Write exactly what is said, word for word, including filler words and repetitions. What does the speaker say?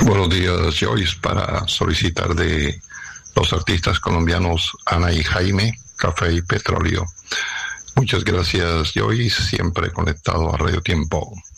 Buenos días, Joyce, para solicitar de los artistas colombianos Ana y Jaime, Café y Petróleo. Muchas gracias, Joyce, siempre conectado a Radio Tiempo.